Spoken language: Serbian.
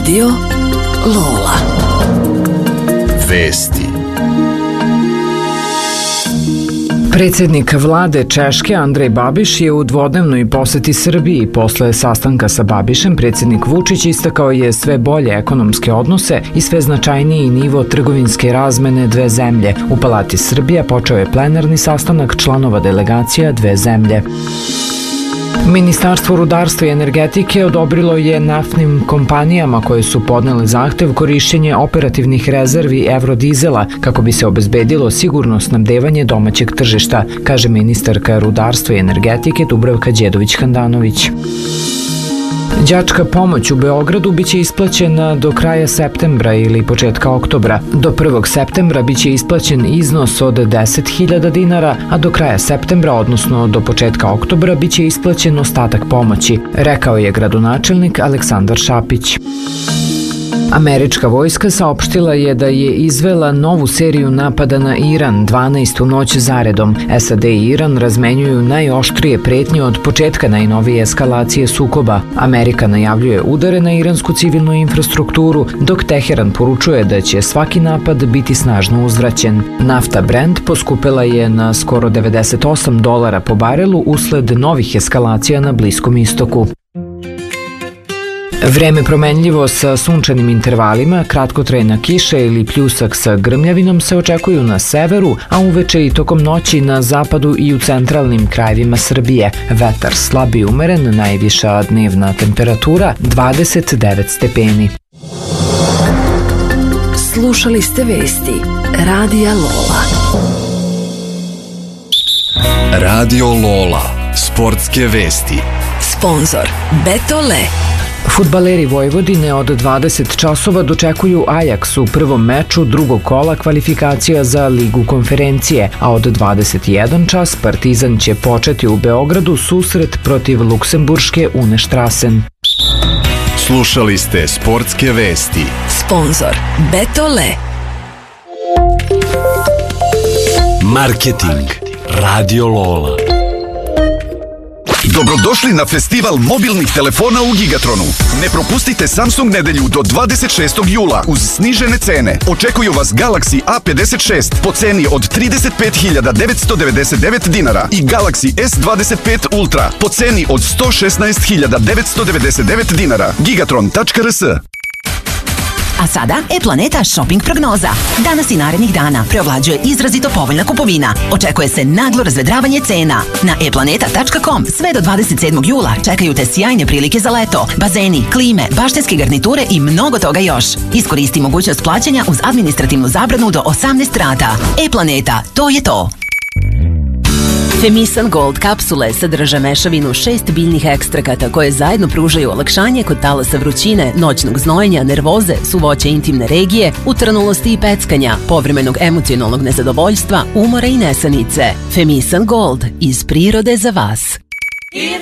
Radio Lola. Vesti. Predsjednik vlade Češke Andrej Babiš je u dvodnevnoj poseti Srbiji. Posle sastanka sa Babišem, predsjednik Vučić istakao je sve bolje ekonomske odnose i sve značajniji nivo trgovinske razmene dve zemlje. U Palati Srbija počeo je plenarni sastanak članova delegacija dve zemlje. Ministarstvo rudarstva i energetike odobrilo je naftnim kompanijama koje su podnele zahtev korišćenje operativnih rezervi evrodizela kako bi se obezbedilo sigurno snabdevanje domaćeg tržišta, kaže ministarka rudarstva i energetike Dubravka Đedović-Handanović. Đačka pomoć u Beogradu biće isplaćena do kraja septembra ili početka oktobra. Do 1. septembra biće isplaćen iznos od 10.000 dinara, a do kraja septembra, odnosno do početka oktobra, biće isplaćen ostatak pomoći, rekao je gradonačelnik Aleksandar Šapić. Američka vojska saopštila je da je izvela novu seriju napada na Iran, 12. noć zaredom. SAD i Iran razmenjuju najoštrije pretnje od početka najnovije eskalacije sukoba. Amerika najavljuje udare na iransku civilnu infrastrukturu, dok Teheran poručuje da će svaki napad biti snažno uzvraćen. Nafta Brent poskupela je na skoro $98 po barelu usled novih eskalacija na Bliskom istoku. Vreme promenljivo sa sunčanim intervalima, kratkotrajna kiša ili pljusak sa grmljavinom se očekuju na severu, a uveče i tokom noći na zapadu i u centralnim krajevima Srbije. Vetar slab i umeren, najviša dnevna temperatura 29 stepeni. Slušali ste vesti Radija Lola. Radio Lola. Sportske vesti. Sponzor Betole. Fudbaleri Vojvodine od 20 časova dočekuju Ajax u prvom meču drugog kola kvalifikacija za Ligu konferencije, a od 21 čas Partizan će početi u Beogradu susret protiv luksemburške Unestrasen. Slušali ste sportske vesti. Sponzor Betole. Marketing. Radio Lola. Dobrodošli na festival mobilnih telefona u Gigatronu. Ne propustite Samsung nedelju do 26. jula uz snižene cene. Očekuju vas Galaxy A56 po ceni od 35.999 dinara i Galaxy S25 Ultra po ceni od 116.999 dinara. Gigatron.rs. A sada e-Planeta shopping prognoza. Danas i narednih dana preovlađuje izrazito povoljna kupovina. Očekuje se naglo razvedravanje cena. Na e-Planeta.com sve do 27. jula čekaju te sjajne prilike za leto. Bazeni, klime, baštenske garniture i mnogo toga još. Iskoristi mogućnost plaćanja uz administrativnu zabranu do 18 rata. e-Planeta, to je to. Femisan Gold kapsule sadrže mešavinu 6 biljnih ekstrakata koje zajedno pružaju olakšanje kod talasa vrućine, noćnog znojenja, nervoze, suvoće intimne regije, utrnulosti i peckanja, povremenog emocionalnog nezadovoljstva, umora i nesanice. Femisan Gold, iz prirode za vas. Ir